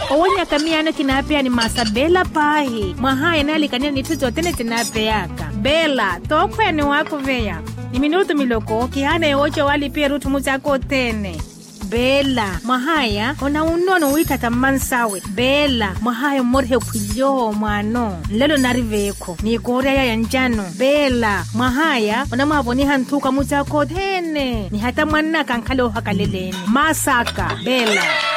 Owonya kamiano kinapea ni masabela pahi. Mahaya nalikania ni tuzo tene tinapeyaka. Bela, tokwe ni wako veya. Ni minuto miloko, kihana yoche wali pia rutu muzako tene. Bela, mahaya, ona unono wika tamansawe. Bela, mahaya morhe kuyo mwano. Lelo nariveko, ni korea ya njano. Bela, mahaya, ona maboni hantuka muzako tene. Ni hata mwana kankalo hakaleleni. Masaka, Bela.